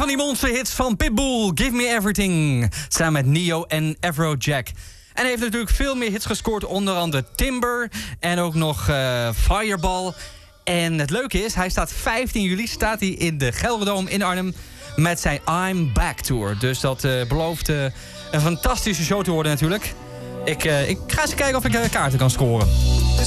van die monsterhits van Pitbull, Give Me Everything, samen met Neo en Afrojack. En hij heeft natuurlijk veel meer hits gescoord, onder andere Timber en ook nog Fireball. En het leuke is, hij staat 15 juli staat hij in de Gelderdoom in Arnhem met zijn I'm Back Tour. Dus dat belooft een fantastische show te worden natuurlijk. Ik ga eens kijken of ik kaarten kan scoren.